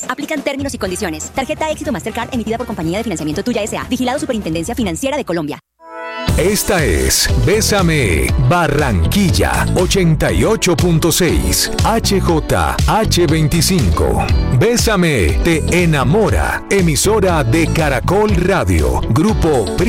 intereses. Aplican términos y condiciones. Tarjeta Éxito Mastercard emitida por Compañía de Financiamiento Tuya S.A. Vigilado Superintendencia Financiera de Colombia. Esta es Bésame Barranquilla 88.6 HJH25. Bésame te enamora. Emisora de Caracol Radio. Grupo